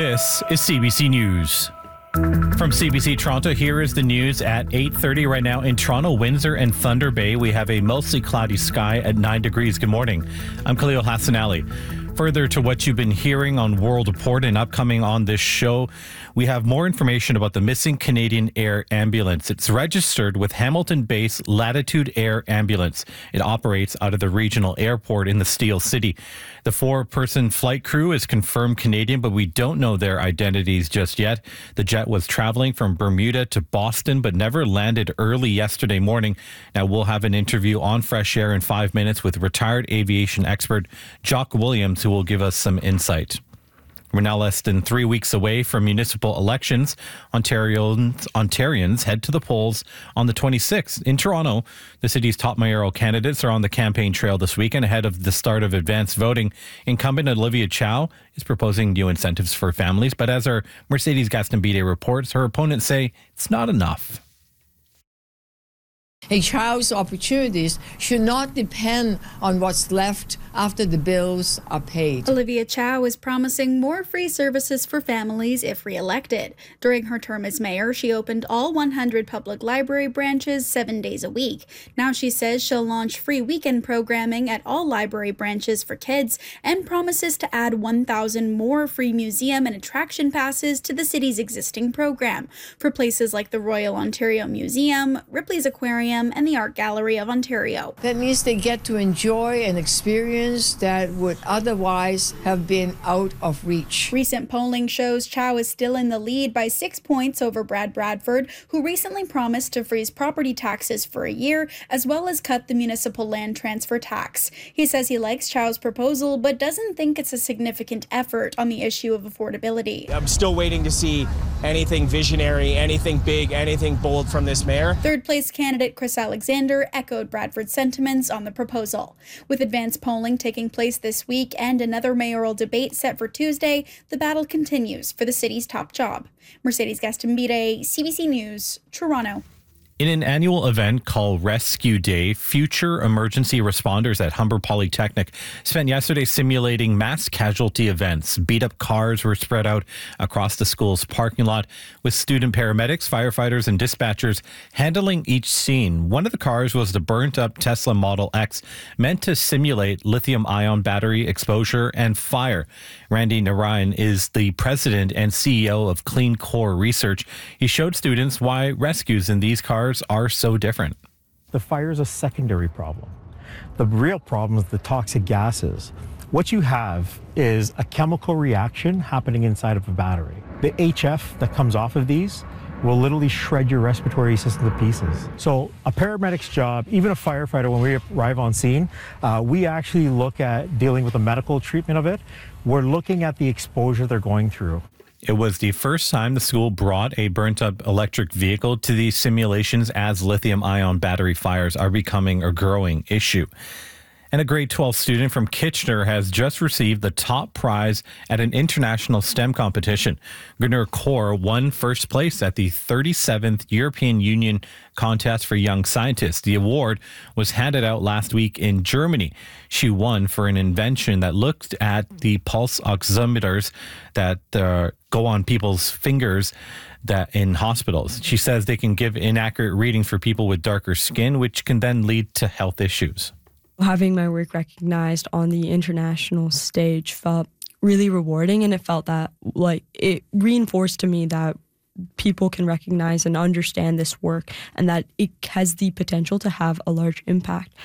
This is CBC News. From CBC Toronto, here is the news at 8:30 right now in Toronto, Windsor, and Thunder Bay. We have a mostly cloudy sky at 9 degrees. Good morning. I'm Khalil Hassanali. Further to what you've been hearing on World Report and upcoming on this show, we have more information about the missing Canadian Air ambulance. It's registered with Hamilton-based Latitude Air Ambulance. It operates out of the regional airport in the Steel City. The 4-person flight crew is confirmed Canadian, but we don't know their identities just yet. The jet was traveling from Bermuda to Boston, but never landed early yesterday morning. Now, we'll have an interview on Fresh Air in 5 minutes with retired aviation expert Jock Williams, who will give us some insight. We're now less than 3 weeks away from municipal elections. Ontarians head to the polls on the 26th. In Toronto, the city's top mayoral candidates are on the campaign trail this weekend ahead of the start of advanced voting. Incumbent Olivia Chow is proposing new incentives for families, but as our Mercedes Gastambide reports, her opponents say it's not enough. A child's opportunities should not depend on what's left after the bills are paid. Olivia Chow is promising more free services for families if re-elected. During her term as mayor, she opened all 100 public library branches 7 days a week. Now she says she'll launch free weekend programming at all library branches for kids and promises to add 1,000 more free museum and attraction passes to the city's existing program for places like the Royal Ontario Museum, Ripley's Aquarium, and the Art Gallery of Ontario. That means they get to enjoy an experience that would otherwise have been out of reach. Recent polling shows Chow is still in the lead by 6 points over Brad Bradford, who recently promised to freeze property taxes for a year, as well as cut the municipal land transfer tax. He says he likes Chow's proposal, but doesn't think it's a significant effort on the issue of affordability. I'm still waiting to see anything visionary, anything big, anything bold from this mayor. Third place candidate Chris Alexander echoed Bradford's sentiments on the proposal. With advanced polling taking place this week and another mayoral debate set for Tuesday, the battle continues for the city's top job. Mercedes Gastambide, CBC News, Toronto. In an annual event called Rescue Day, future emergency responders at Humber Polytechnic spent yesterday simulating mass casualty events. Beat-up cars were spread out across the school's parking lot, with student paramedics, firefighters, and dispatchers handling each scene. One of the cars was the burnt-up Tesla Model X, meant to simulate lithium-ion battery exposure and fire. Randy Narayan is the president and CEO of Clean Core Research. He showed students why rescues in these cars are so different. The fire is a secondary problem. The real problem is the toxic gases. What you have is a chemical reaction happening inside of a battery. The HF that comes off of these will literally shred your respiratory system to pieces. So a paramedic's job, even a firefighter, when we arrive on scene, we actually look at dealing with the medical treatment of it. We're looking at the exposure they're going through. It was the first time the school brought a burnt-up electric vehicle to these simulations, as lithium-ion battery fires are becoming a growing issue. And a grade 12 student from Kitchener has just received the top prize at an international STEM competition. Gunnar Kaur won first place at the 37th European Union Contest for Young Scientists. The award was handed out last week in Germany. She won for an invention that looked at the pulse oximeters that go on people's fingers that in hospitals. She says they can give inaccurate readings for people with darker skin, which can then lead to health issues. Having my work recognized on the international stage felt really rewarding, and it felt that it reinforced to me that people can recognize and understand this work and that it has the potential to have a large impact.